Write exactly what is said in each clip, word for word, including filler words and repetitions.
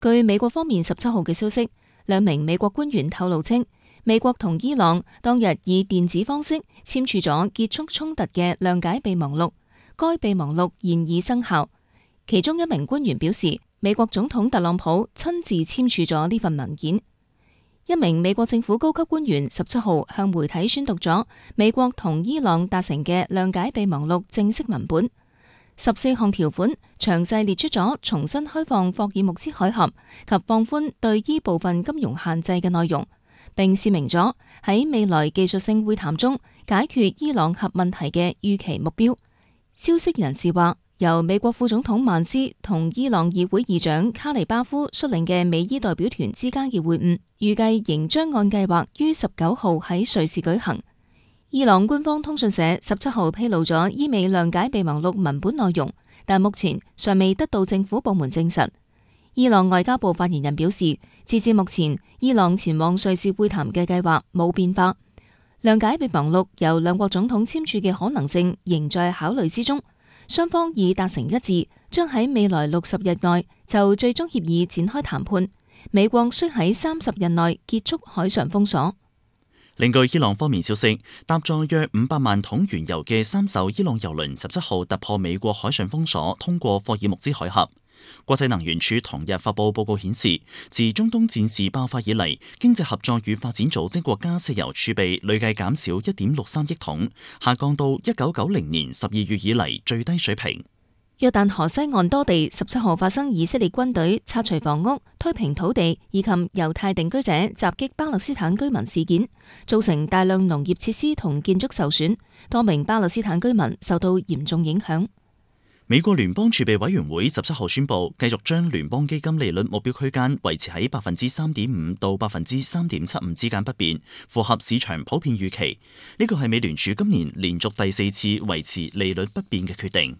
據美國方面十七號嘅消息，兩名美國官員透露稱，美國同伊朗當日以電子方式簽署咗結束衝突嘅諒解備忘錄，該備忘錄現已生效。其中一名官員表示，美國總統特朗普親自簽署咗呢份文件。一名美國政府高級官員十七號向媒體宣讀咗美國同伊朗達成嘅諒解備忘錄正式文本。十四項條款詳細列出咗重新開放霍爾木茲海峽及放寬對依部分金融限制嘅內容，並示明咗喺未來技術性會談中解決伊朗核問題嘅預期目標。消息人士話，由美國副總統曼斯同伊朗議會議長卡尼巴夫率領嘅美伊代表團之間嘅會晤，預計仍將按計劃於十九號喺瑞士舉行。伊朗官方通訊社十七號披露咗伊美諒解備忘錄文本內容，但目前尚未得到政府部門證實。伊朗外交部發言人表示，截至目前，伊朗前往瑞士會談嘅計劃冇變化。諒解備忘錄由兩國總統簽署嘅可能性仍在考慮之中，雙方已達成一致，將喺未來六十日內就最終協議展開談判。美國需喺三十日內結束海上封鎖。 另據伊朗方面消息，搭載約五百萬桶原油嘅三艘伊朗油輪十七號突破美國海上封鎖，通過霍爾木茲海峽。國際能源署同日發布報告顯示，自中東戰事爆發以嚟，經濟合作與發展組織國家石油儲備累計減少一點六三億桶，下降到一九九零年十二月以嚟最低水平。 約旦河西岸多地十七號發生以色列軍隊拆除房屋、推平土地以及猶太定居者襲擊巴勒斯坦居民事件，造成大量農業設施同建築受損，多名巴勒斯坦居民受到嚴重影響。 美國聯邦儲備委員會十七號宣布，繼續將聯邦基金利率目標區間維持喺百分之三點五到百分之三點七五之間不變，符合市場普遍預期。呢個係美聯儲今年連續第四次維持利率不變嘅決定。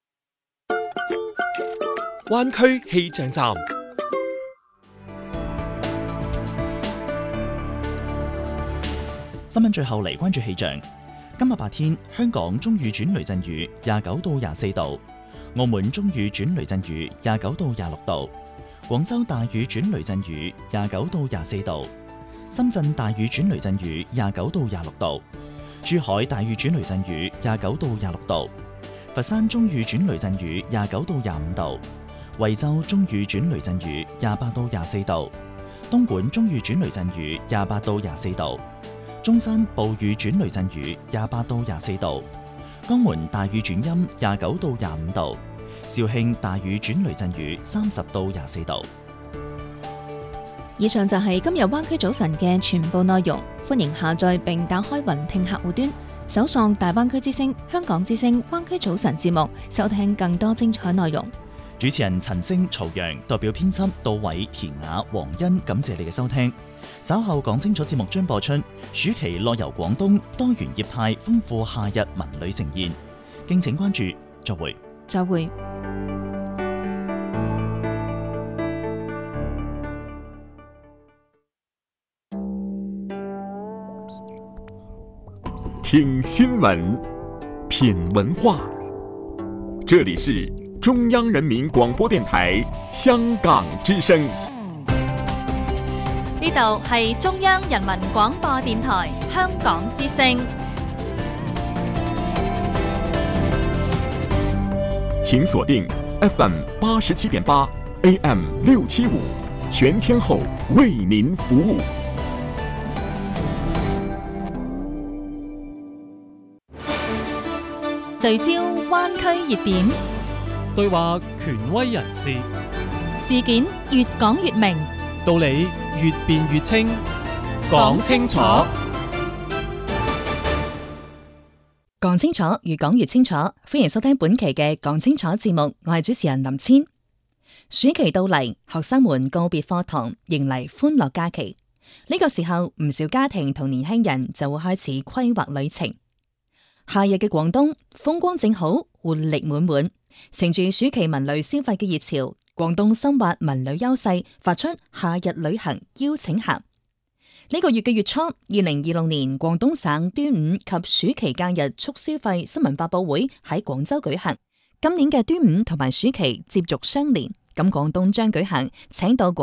灣區氣象站， 新聞最後嚟關注氣象。今日白天，香港中雨轉雷陣雨，廿九到廿四度；澳門中雨轉雷陣雨，廿九到廿六度；廣州大雨轉雷陣雨，廿九到廿四度；深圳大雨轉雷陣雨，廿九到廿六度；珠海大雨轉雷陣雨，廿九到廿六度；佛山中雨轉雷陣雨，廿九到廿五度；惠州中雨轉雷陣雨，廿八到廿四度；東莞中雨轉雷陣雨，廿八到廿四度；中山暴雨轉雷陣雨，廿八到廿四度；江門大雨轉陰，廿九到廿五度；肇慶大雨轉雷陣雨，三十到廿四度。 以上就係今日灣區早晨嘅全部內容，歡迎下載並打開雲聽客戶端，搜索大灣區之聲、香港之聲灣區早晨節目，收聽更多精彩內容。 主持人陳星、曹陽代表編輯杜偉、田雅、黃欣，感謝你嘅收聽。稍後講清楚節目將播出，暑期樂遊廣東，多元業態豐富夏日文旅盛宴，敬請關注。再會。 再會。 聽新聞，品文化，這裡是中央人民廣播電台香港之聲。 呢度係中央人民廣播電台香港之聲。 請鎖定 F M 八十七點八 A M 六七五，全天候為您服務。 聚焦灣區熱點， 對話權威人士， 事件越講越明， 道理越辯越清，講清楚， 講清楚，越講越清楚。歡迎收聽本期嘅講清楚節目，我係主持人林千。暑期到嚟，學生們告別課堂，迎嚟歡樂假期。呢個時候，唔少家庭同年輕人就會開始規劃旅程。夏日嘅廣東風光正好，活力滿滿，乘住暑期文旅消費嘅熱潮，廣東深挖文旅優勢，發出夏日旅行邀請函。呢個月嘅月初，二零二六年廣東省端午及暑期假日促消費新聞發佈會喺廣州舉行。今年嘅端午同埋暑期接續相連， 咁廣東將舉行請到